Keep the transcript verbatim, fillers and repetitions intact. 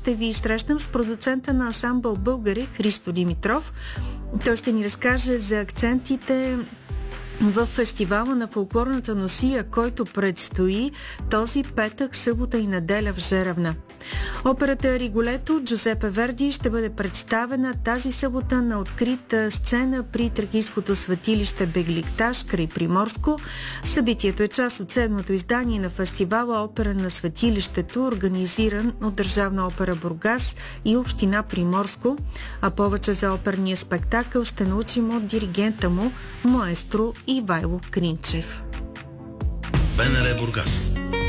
ще ви срещнем с продуцента на ансамбъл Българи Христо Димитров. Той ще ни разкаже за акцентите в фестивала на фолклорната носия, който предстои този петък, събота и неделя в Жеравна. Операта Риголето Джузепе Верди ще бъде представена тази събота на открита сцена при Тракийското светилище Бегликташ край Приморско. Събитието е част от седмото издание на фестивала Опера на светилището, организиран от Държавна опера Бургас и Община Приморско. А повече за оперния спектакъл ще научим от диригента му, маестро Ивайло Кринчев. БНР Бургас.